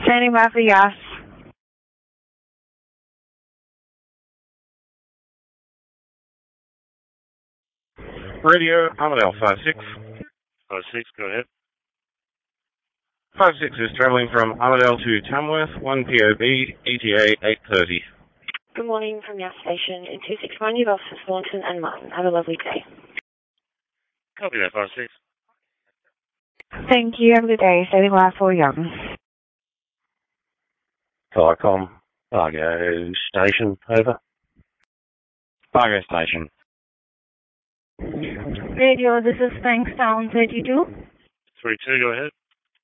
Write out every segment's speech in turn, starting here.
Standing by for yes. Radio, Armadale 56. 56, go ahead. 56 is travelling from Armadale to Tamworth, 1 POB, ETA 8:30. Good morning from Yass Station in 261. You've officers Thornton and Martin. Have a lovely day. Copy that, 56. Thank you. Have a good day. Standing by for Young. Telecom, Fargo Station, over. Fargo Station. Radio, this is Bankstown 32. 32, go ahead.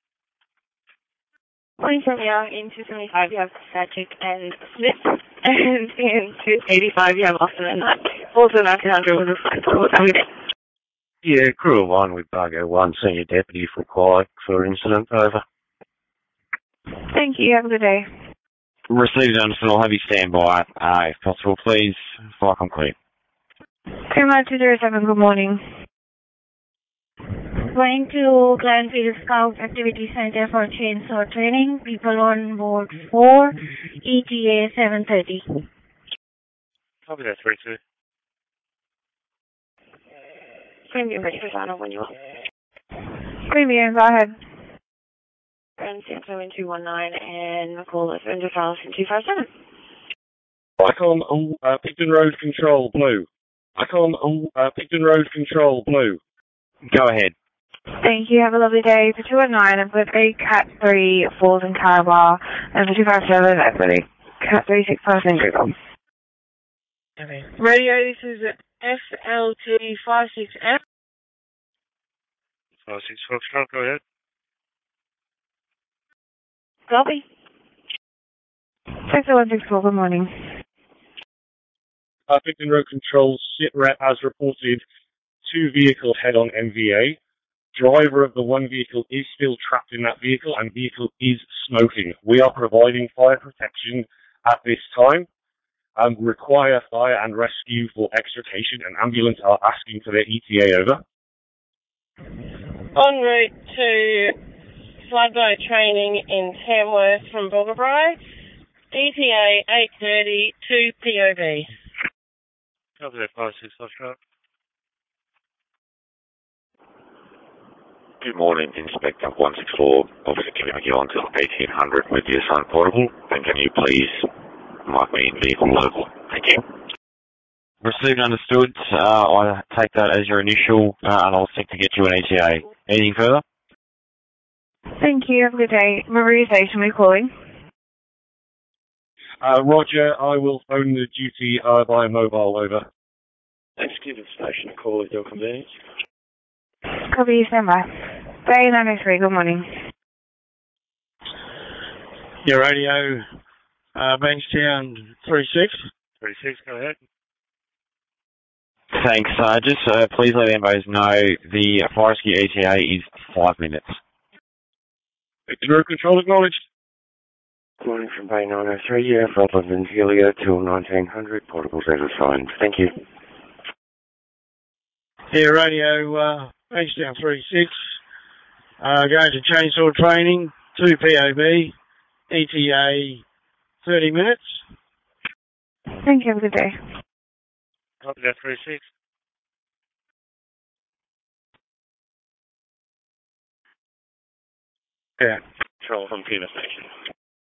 Calling from Young in 275, you have Patrick and Smith. And in 285, you have Austin and Hunt. Also 1900 was a flight call. Have a good day. Yeah, crew of one with Fargo 1, senior deputy required for incident, over. Thank you. Have a good day. Received and understood. I'll have you stand by. If possible, please. Fire complete. 207, good morning. Going to Glenfield Scout Activity Center for chainsaw training. People on board 4, ETA 7:30. Copy that, 32. Premium, Rosanna, when you want. Premium, go ahead. And Samsung in 219 and McCall is under files in 257. Icon, Picton Road Control, blue. Icon, Picton Road Control, blue. Go ahead. Thank you. Have a lovely day. For 219, I've got a Cat 3 Falls in Carabar, and for 257, I've got a Cat 3 6% Google. Okay. Radio, this is FLT56F. 56, Foxtrot, go ahead. Copy. 6164, good morning. Picton Road Control, SITREP has reported 2 vehicles head-on MVA. Driver of the one vehicle is still trapped in that vehicle and vehicle is smoking. We are providing fire protection at this time. Require fire and rescue for extrication and ambulance are asking for their ETA, over. En route to Floodboat training in Tamworth from Boggabri. ETA 8:30 to POV. Copy that, 56, Foxtrot. Good morning, Inspector 164, Officer Kevin McGill until 1800 with the assigned portable, and can you please mark me in vehicle local? Thank you. Received, understood. I take that as your initial, and I'll seek to get you an ETA. Anything further? Thank you. Have a good day. Maria Station, we're calling. Roger, I will phone the duty by mobile, over. Thanks, give the station a call at your convenience. Copy, stand by. Bay 903, good morning. Yeah, radio, Bankstown 36. 36, go ahead. Thanks. Just please let MBOs know the fire rescue ETA is 5 minutes. Picton Road Control acknowledged. Good morning from Bay 903, yeah, Rutland and Helio till 1900, portables as assigned. Thank you. Yeah, radio, Bankstown 36. Going to chainsaw training, 2 POB, ETA 30 minutes. Thank you. Have a good day. Copy that, 36. Yeah. Control from Peter Station.